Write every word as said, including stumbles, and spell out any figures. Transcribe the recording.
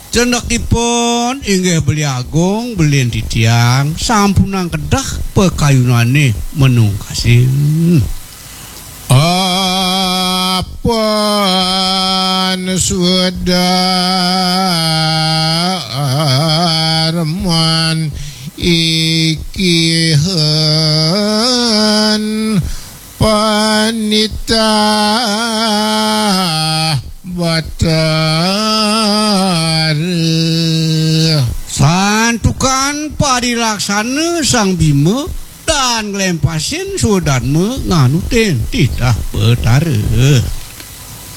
Cendakipun inggih beli agung beli titiang sampunang kedah pekayunane menungkasin. Apan sudarman ikihan panita batar santukan parilaksana sang Bima dan nglempasin sudarma nganutin titah betara.